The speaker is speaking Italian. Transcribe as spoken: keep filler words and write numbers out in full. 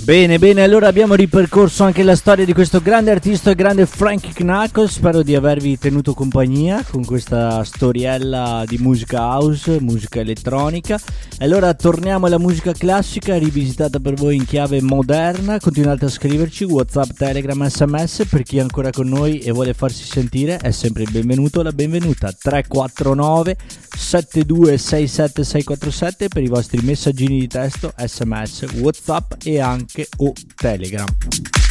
Bene, bene, allora abbiamo ripercorso anche la storia di questo grande artista, il grande Frankie Knuckles. Spero di avervi tenuto compagnia con questa storiella di musica house, musica elettronica. E allora torniamo alla musica classica, rivisitata per voi in chiave moderna. Continuate a scriverci, WhatsApp, Telegram, S M S. Per chi è ancora con noi e vuole farsi sentire è sempre il benvenuto o la benvenuta. Tre quattro nove sette due sei sette sei quattro sette per i vostri messaggini di testo, S M S, WhatsApp e anche o Telegram.